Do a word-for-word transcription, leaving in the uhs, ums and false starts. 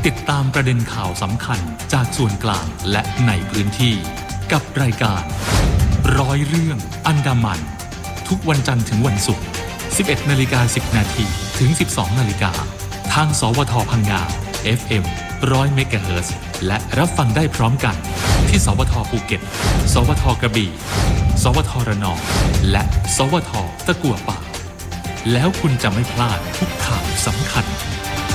ติดตามประเด็นข่าวสำคัญจากส่วนกลางและในพื้นที่กับรายการร้อยเรื่องอันดามันทุกวันจันทร์ถึงวันศุกร์ สิบเอ็ดนาฬิกาสิบนาที ถึง สิบสองนาฬิกาทางสวทพังงา เอฟ เอ็ม หนึ่งร้อย เมกะเฮิรตซ์และรับฟังได้พร้อมกันที่สวทภูเก็ตสวทกระบี่สวทระนองและสวทตะกั่วป่าแล้วคุณจะไม่พลาดทุกข่าวสำคัญ